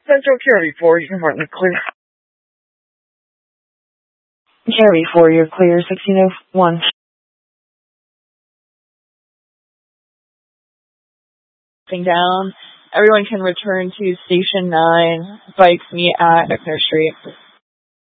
Central Carry 4, you're Martin clear. Carry 4, you're clear, 1601. Down. Everyone can return to Station 9. Bikes meet at Exner Street.